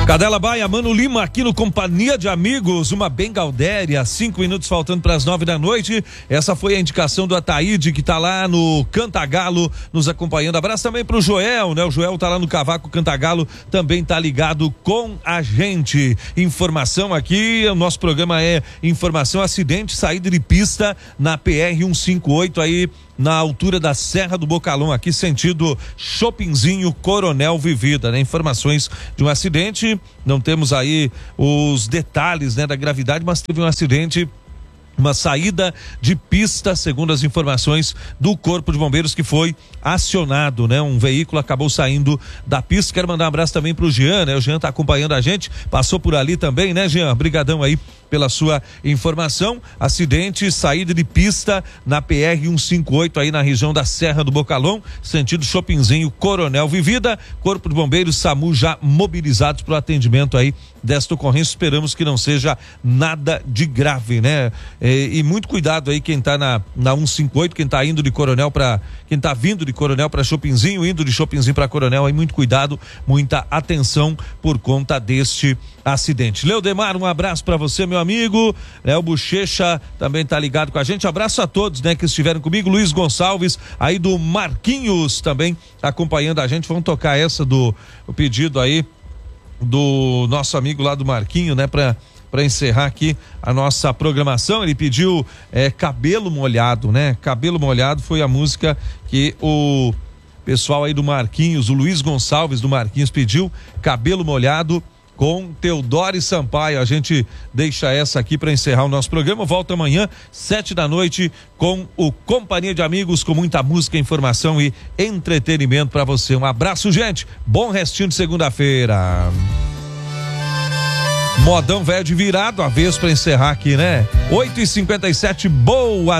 Cadela Baia, Mano Lima aqui no Companhia de Amigos, uma bem Galdéria, 5 minutos faltando para as 9 da noite. Essa foi a indicação do Ataíde, que tá lá no Cantagalo nos acompanhando. Abraço também pro Joel, né? O Joel tá lá no Cavaco Cantagalo, também tá ligado com a gente. Informação aqui, o nosso programa é informação, acidente, saída de pista na PR 158 aí na altura da Serra do Bocalão, aqui sentido Shoppingzinho Coronel Vivida, né? Informações de um acidente, não temos aí os detalhes, né, da gravidade, mas teve um acidente, uma saída de pista, segundo as informações do Corpo de Bombeiros que foi acionado, né? Um veículo acabou saindo da pista. Quero mandar um abraço também pro Jean, né? O Jean tá acompanhando a gente, passou por ali também, né, Jean? Brigadão aí pela sua informação. Acidente, saída de pista na PR 158 aí na região da Serra do Bocalão, sentido Shoppingzinho Coronel Vivida. Corpo de Bombeiros, SAMU já mobilizados para o atendimento aí desta ocorrência. Esperamos que não seja nada de grave, né? E muito cuidado aí quem tá na 158, quem tá indo de Coronel para quem tá vindo de Coronel para Shoppingzinho, indo de Shoppingzinho para Coronel, aí muito cuidado, muita atenção por conta deste acidente. Leodemar, um abraço para você, meu amigo. O Bochecha também tá ligado com a gente. Abraço a todos, né, que estiveram comigo. Luiz Gonçalves, aí do Marquinhos, também acompanhando a gente. Vamos tocar essa o pedido aí do nosso amigo lá do Marquinho, né, para encerrar aqui a nossa programação. Ele pediu Cabelo Molhado, né? Cabelo Molhado foi a música que o pessoal aí do Marquinhos, o Luiz Gonçalves do Marquinhos pediu, Cabelo Molhado, com Teodoro Sampaio. A gente deixa essa aqui para encerrar o nosso programa. Volta amanhã, 7 da noite, com o Companhia de Amigos, com muita música, informação e entretenimento para você. Um abraço, gente. Bom restinho de segunda-feira. Modão velho de virado, a vez para encerrar aqui, né? 8h57, boa